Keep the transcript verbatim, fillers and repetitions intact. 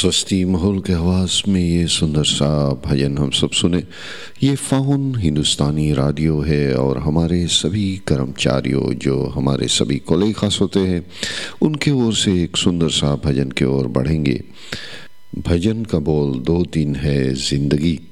स्वस्ति माहौल के आवाज़ में ये सुंदर सा भजन हम सब सुने। ये फ़ाउन हिंदुस्तानी रेडियो है और हमारे सभी कर्मचारियों जो हमारे सभी कोले खास होते हैं उनके ओर से एक सुंदर सा भजन की ओर बढ़ेंगे। भजन का बोल दो तीन है ज़िंदगी।